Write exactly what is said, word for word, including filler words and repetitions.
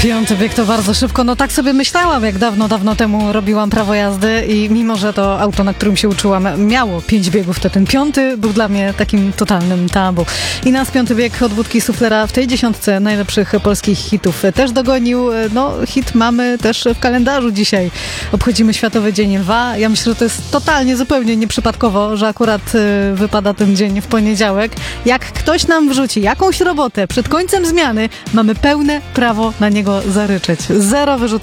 Piąty bieg to bardzo szybko. No tak sobie myślałam, jak dawno, dawno temu robiłam prawo jazdy i mimo, że to auto, na którym się uczyłam, miało pięć biegów, to ten piąty był dla mnie takim totalnym tabu. I nas piąty bieg od Budki Suflera w tej dziesiątce najlepszych polskich hitów też dogonił. No, hit mamy też w kalendarzu dzisiaj. Obchodzimy Światowy Dzień Lwa. Ja myślę, że to jest totalnie, zupełnie nieprzypadkowo, że akurat wypada ten dzień w poniedziałek. Jak ktoś nam wrzuci jakąś robotę przed końcem zmiany, mamy pełne prawo na niego zaryczeć. Zero wyrzutów